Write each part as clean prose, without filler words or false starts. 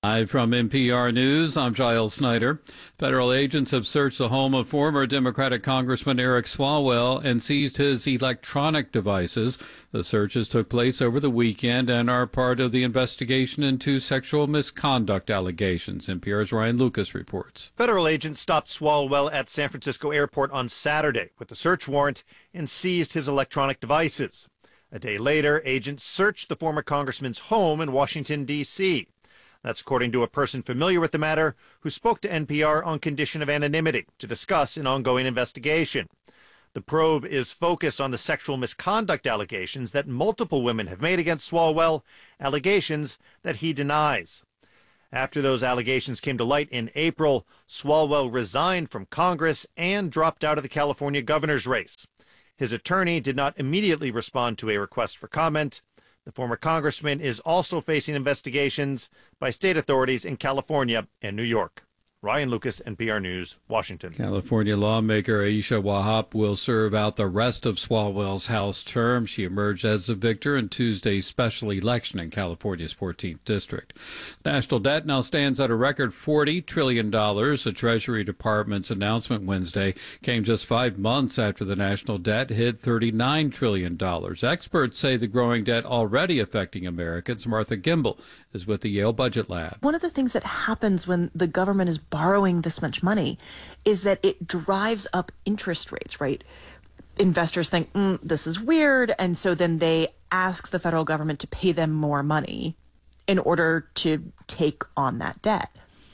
Live from NPR News, I'm Giles Snyder. Federal agents have searched the home of former Democratic Congressman Eric Swalwell and seized his electronic devices. The searches took place over the weekend and are part of the investigation into sexual misconduct allegations. NPR's Ryan Lucas reports. Federal agents stopped Swalwell at San Francisco Airport on Saturday with a search warrant and seized his electronic devices. A day later, agents searched the former congressman's home in Washington, D.C. That's according to a person familiar with the matter who spoke to NPR on condition of anonymity to discuss an ongoing investigation. The probe is focused on the sexual misconduct allegations that multiple women have made against Swalwell, allegations that he denies. After those allegations came to light in April, Swalwell resigned from Congress and dropped out of the California governor's race. His attorney did not immediately respond to a request for comment. The former congressman is also facing investigations by state authorities in California and New York. Ryan Lucas, NPR News, Washington. California lawmaker Aisha Wahab will serve out the rest of Swalwell's House term. She emerged as the victor in Tuesday's special election in California's 14th district. National debt now stands at a record $40 trillion. The Treasury Department's announcement Wednesday came just 5 months after the national debt hit $39 trillion. Experts say the growing debt already affecting Americans. Martha Gimbel is with the Yale Budget Lab. One of the things that happens when the government is borrowing this much money is that it drives up interest rates, right? Investors think, this is weird. And so then they ask the federal government to pay them more money in order to take on that debt.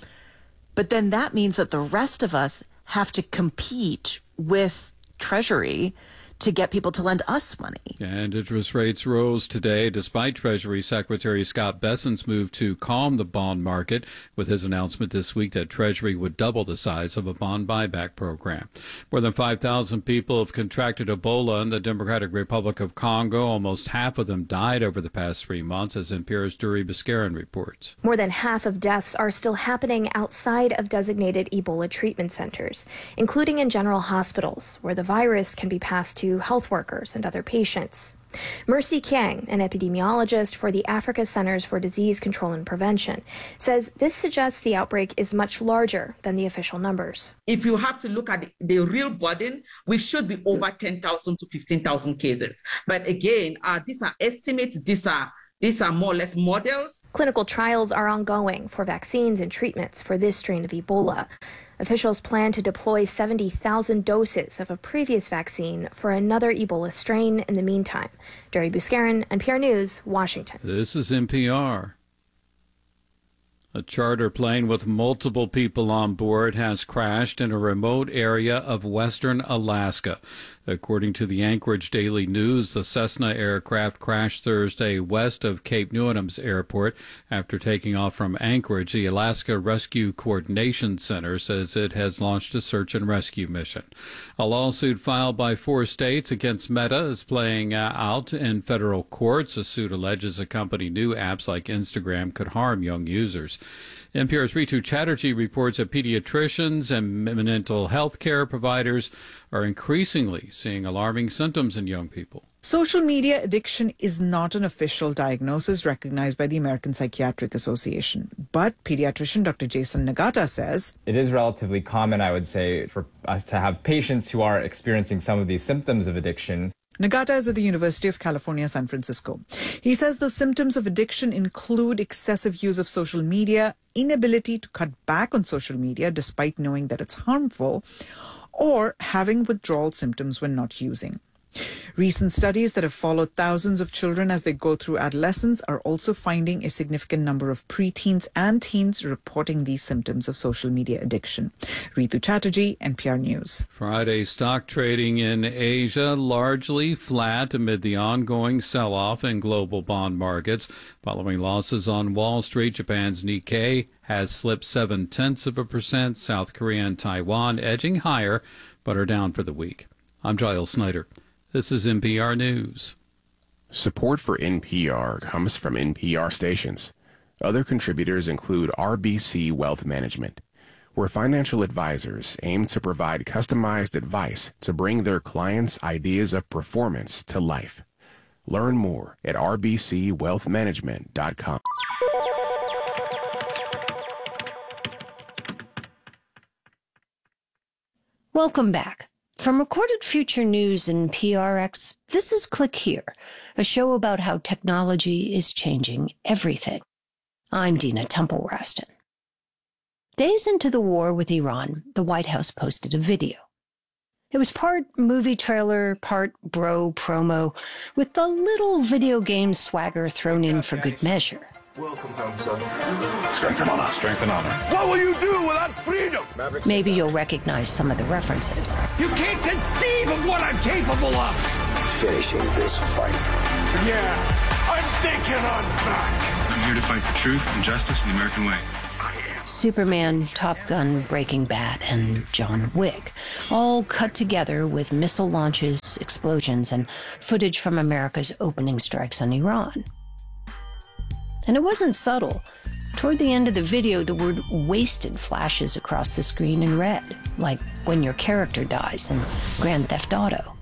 But then that means that the rest of us have to compete with Treasury to get people to lend us money. And interest rates rose today despite Treasury Secretary Scott Bessent's move to calm the bond market with his announcement this week that Treasury would double the size of a bond buyback program. More than 5,000 people have contracted Ebola in the Democratic Republic of Congo. Almost half of them died over the past 3 months, as NPR's Duri Biscaran reports. More than half of deaths are still happening outside of designated Ebola treatment centers, including in general hospitals, where the virus can be passed to health workers and other patients. Mercy Kiang, an epidemiologist for the Africa Centers for Disease Control and Prevention, says this suggests the outbreak is much larger than the official numbers. If you have to look at the real burden, we should be over 10,000 to 15,000 cases. But again, these are estimates, these are more or less models. Clinical trials are ongoing for vaccines and treatments for this strain of Ebola. Officials plan to deploy 70,000 doses of a previous vaccine for another Ebola strain in the meantime. Duri Biscaran, NPR News, Washington. This is NPR. A charter plane with multiple people on board has crashed in a remote area of western Alaska. According to the Anchorage Daily News, the Cessna aircraft crashed Thursday west of Cape Newham's airport after taking off from Anchorage. The Alaska Rescue Coordination Center says it has launched a search and rescue mission. A lawsuit filed by 4 states against Meta is playing out in federal courts. The suit alleges a company knew apps like Instagram could harm young users. NPR's Ritu Chatterjee reports that pediatricians and mental health care providers are increasingly seeing alarming symptoms in young people. Social media addiction is not an official diagnosis recognized by the American Psychiatric Association. But pediatrician Dr. Jason Nagata says it is relatively common, I would say, for us to have patients who are experiencing some of these symptoms of addiction. Nagata is at the University of California, San Francisco. He says those symptoms of addiction include excessive use of social media, inability to cut back on social media despite knowing that it's harmful, or having withdrawal symptoms when not using. Recent studies that have followed thousands of children as they go through adolescence are also finding a significant number of preteens and teens reporting these symptoms of social media addiction. Ritu Chatterjee, NPR News. Friday stock trading in Asia largely flat amid the ongoing sell-off in global bond markets. Following losses on Wall Street, Japan's Nikkei has slipped 0.7%. South Korea and Taiwan edging higher, but are down for the week. I'm Giles Snyder. This is NPR News. Support for NPR comes from NPR stations. Other contributors include RBC Wealth Management, where financial advisors aim to provide customized advice to bring their clients' ideas of performance to life. Learn more at rbcwealthmanagement.com. Welcome back. From Recorded Future News and PRX, this is Click Here, a show about how technology is changing everything. I'm Dina Temple-Raston. Days into the war with Iran, the White House posted a video. It was part movie trailer, part bro promo, with a little video game swagger thrown in for good measure. Welcome home, son. Strength and honor. Strength and honor. What will you do without freedom? Maybe you'll recognize some of the references. You can't conceive of what I'm capable of. Finishing this fight. Yeah, I'm thinking I'm back. I'm here to fight for truth and justice in the American way. Superman, Top Gun, Breaking Bad, and John Wick, all cut together with missile launches, explosions, and footage from America's opening strikes on Iran. And it wasn't subtle. Toward the end of the video, the word wasted flashes across the screen in red, like when your character dies in Grand Theft Auto.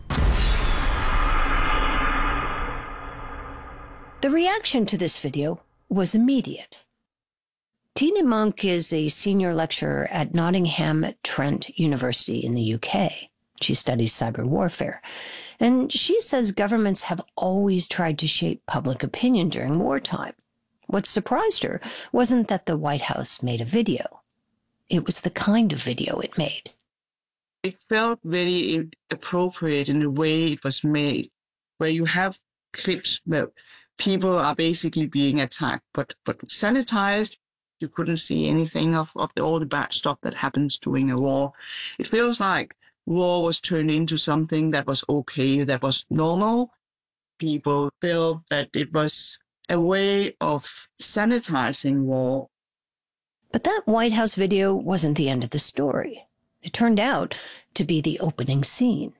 The reaction to this video was immediate. Tina Monk is a senior lecturer at Nottingham Trent University in the UK. She studies cyber warfare, and she says governments have always tried to shape public opinion during wartime. What surprised her wasn't that the White House made a video. It was the kind of video it made. It felt very appropriate in the way it was made, where you have clips where people are basically being attacked, but sanitized. You couldn't see anything of all the bad stuff that happens during a war. It feels like war was turned into something that was okay, that was normal. People felt that it was a way of sanitizing war. But that White House video wasn't the end of the story. It turned out to be the opening scene.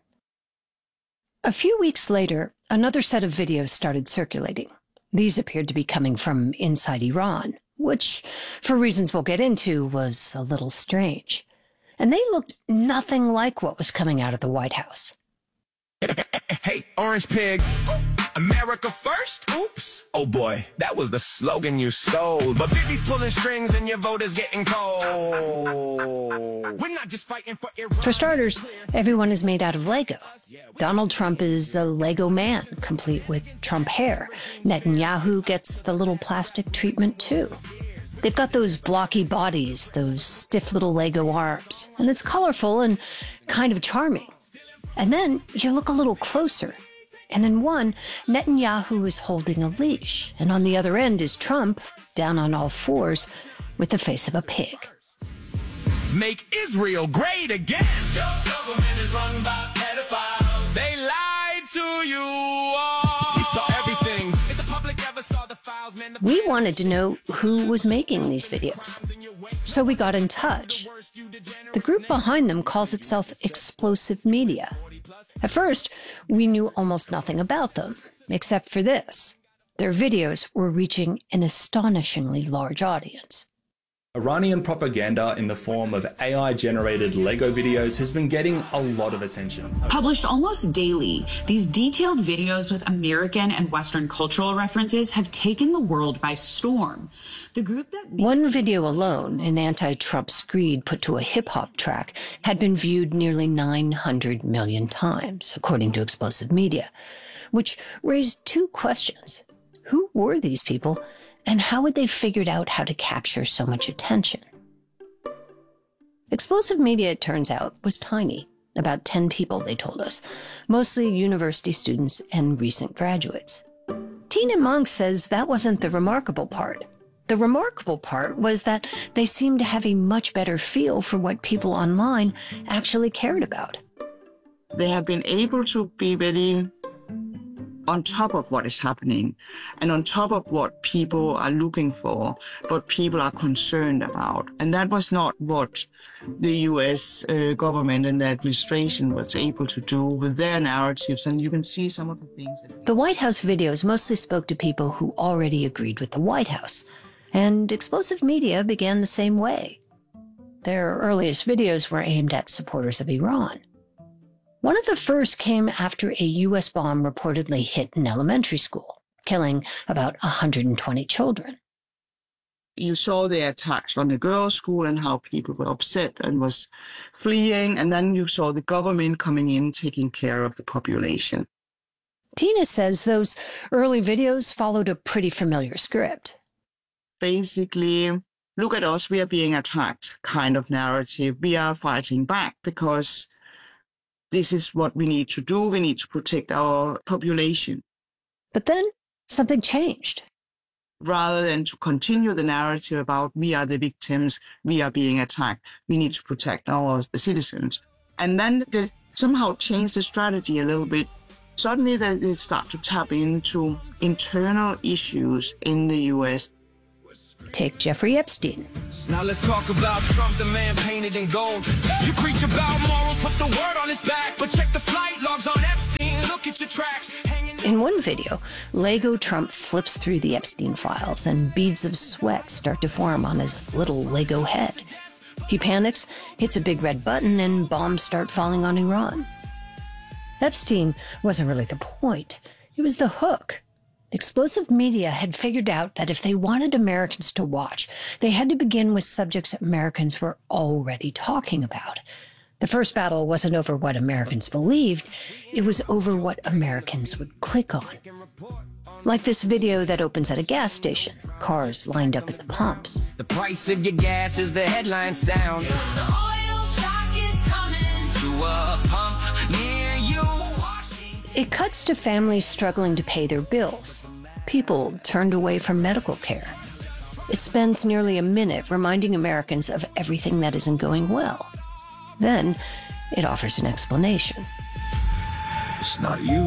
A few weeks later, another set of videos started circulating. These appeared to be coming from inside Iran, which, for reasons we'll get into, was a little strange. And they looked nothing like what was coming out of the White House. Hey, Orange Pig, America first? Oops. Oh boy, that was the slogan you sold. But Bibi's pulling strings and your vote is getting cold. We're not just fighting for Iran. For starters, everyone is made out of Lego. Donald Trump is a Lego man, complete with Trump hair. Netanyahu gets the little plastic treatment too. They've got those blocky bodies, those stiff little Lego arms, and it's colorful and kind of charming. And then you look a little closer, and in one, Netanyahu is holding a leash, and on the other end is Trump, down on all fours, with the face of a pig. Make Israel great again. Your government is run by pedophiles. They lied to you all. We saw everything. If the public ever saw the files, man, We wanted to know who was making these videos, so we got in touch. The group behind them calls itself Explosive Media. At first, we knew almost nothing about them, except for this. Their videos were reaching an astonishingly large audience. Iranian propaganda in the form of AI-generated Lego videos has been getting a lot of attention. Published almost daily, these detailed videos with American and Western cultural references have taken the world by storm. The group that One video alone, an anti-Trump screed put to a hip-hop track, had been viewed nearly 900 million times, according to Explosive Media, which raised two questions. Who were these people? And how had they figured out how to capture so much attention? Explosive Media, it turns out, was tiny. About 10 people, they told us, mostly university students and recent graduates. Tina Monk says that wasn't the remarkable part. The remarkable part was that they seemed to have a much better feel for what people online actually cared about. They have been able to be very on top of what is happening and on top of what people are looking for, what people are concerned about. And that was not what the US government and the administration was able to do with their narratives. And you can see some of the things. The White House videos mostly spoke to people who already agreed with the White House. And Explosive Media began the same way. Their earliest videos were aimed at supporters of Iran. One of the first came after a U.S. bomb reportedly hit an elementary school, killing about 120 children. you saw the attacks on the girls' school and how people were upset and was fleeing. And then you saw the government coming in, taking care of the population. Tina says those early videos followed a pretty familiar script. Basically, look at us, we are being attacked kind of narrative. We are fighting back because this is what we need to do. We need to protect our population. But then something changed. Rather than to continue the narrative about we are the victims, we are being attacked, we need to protect our citizens. And then they somehow changed the strategy a little bit. Suddenly they start to tap into internal issues in the U.S. Take Jeffrey Epstein. Now let's talk about Trump, the man painted in gold. You preach about morals, put the word on his back, but check the flight logs on Epstein. Look at your tracks. In one video, Lego Trump flips through the Epstein files and beads of sweat start to form on his little Lego head. He panics, hits a big red button, and bombs start falling on Iran. Epstein wasn't really the point. It was the hook. Explosive Media had figured out that if they wanted Americans to watch, they had to begin with subjects Americans were already talking about. The first battle wasn't over what Americans believed, it was over what Americans would click on. Like this video that opens at a gas station, cars lined up at the pumps. The price of your gas is the headline sound. The oil shock is coming to a pump near you. It cuts to families struggling to pay their bills, people turned away from medical care. It spends nearly a minute reminding Americans of everything that isn't going well. Then, it offers an explanation. It's not you,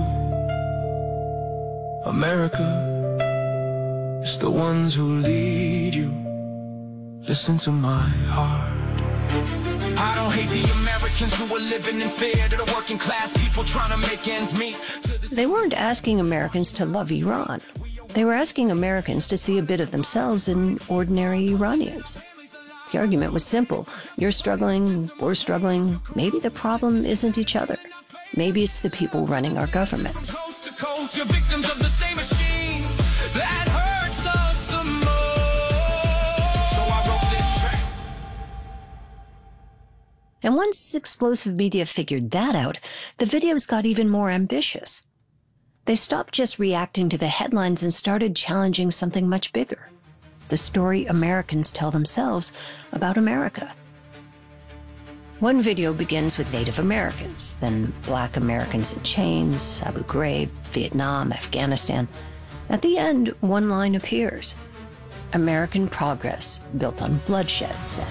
America. It's the ones who lead you. Listen to my heart. I don't hate the Americans who are living in fear, to the working class people trying to make ends meet. They weren't asking Americans to love Iran. They were asking Americans to see a bit of themselves in ordinary Iranians. The argument was simple. You're struggling, we're struggling. Maybe the problem isn't each other. Maybe it's the people running our government. Coast to coast, you're victims of the same machine that hurts us the most. So I wrote this track. And once Explosive Media figured that out, the videos got even more ambitious. They stopped just reacting to the headlines and started challenging something much bigger. The story Americans tell themselves about America. One video begins with Native Americans, then Black Americans in chains, Abu Ghraib, Vietnam, Afghanistan. At the end, one line appears. American progress built on bloodshed, said.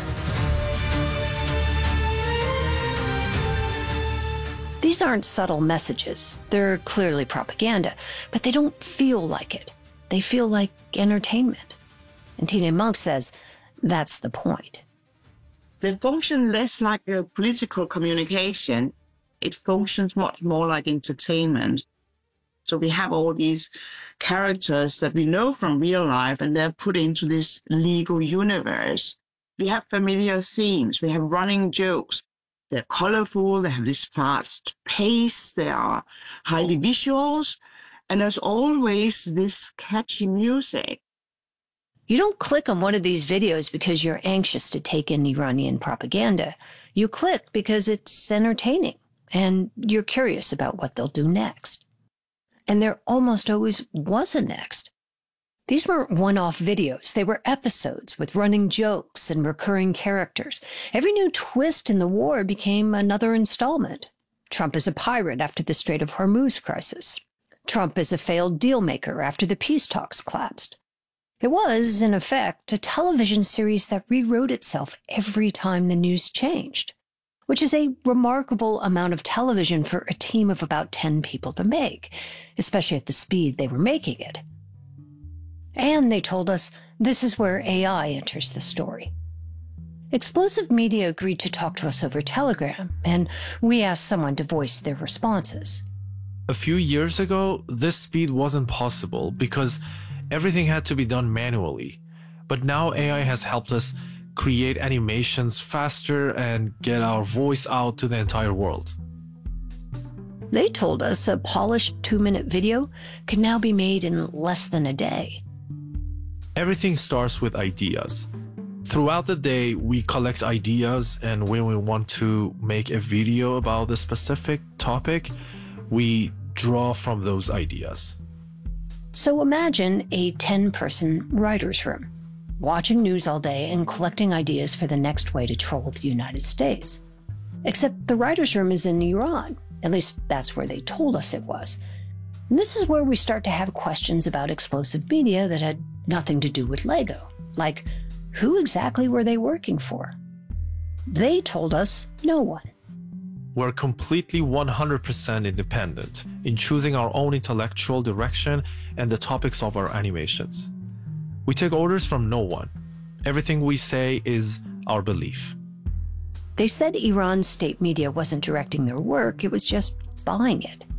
These aren't subtle messages. They're clearly propaganda, but they don't feel like it. They feel like entertainment. And Tina Monk says that's the point. They function less like a political communication. It functions much more like entertainment. So we have all these characters that we know from real life, and they're put into this Lego universe. We have familiar themes. We have running jokes. They're colorful. They have this fast pace. They are highly visuals. And there's always this catchy music. You don't click on one of these videos because you're anxious to take in Iranian propaganda. You click because it's entertaining and you're curious about what they'll do next. And there almost always was a next. These weren't one-off videos. They were episodes with running jokes and recurring characters. Every new twist in the war became another installment. Trump is a pirate after the Strait of Hormuz crisis. Trump is a failed dealmaker after the peace talks collapsed. It was, in effect, a television series that rewrote itself every time the news changed, which is a remarkable amount of television for a team of about 10 people to make, especially at the speed they were making it. And they told us this is where AI enters the story. Explosive Media agreed to talk to us over Telegram, and we asked someone to voice their responses. A few years ago, this speed wasn't possible because everything had to be done manually. But now AI has helped us create animations faster and get our voice out to the entire world. They told us a polished 2-minute video could now be made in less than a day. Everything starts with ideas. Throughout the day, we collect ideas, and when we want to make a video about the specific topic, we draw from those ideas. So imagine a 10-person writer's room, watching news all day and collecting ideas for the next way to troll the United States. Except the writer's room is in Iran. At least that's where they told us it was. And this is where we start to have questions about explosive media that had nothing to do with Lego. Like, who exactly were they working for? They told us no one. We're completely 100% independent in choosing our own intellectual direction and the topics of our animations. We take orders from no one. Everything we say is our belief. They said Iran's state media wasn't directing their work, it was just buying it.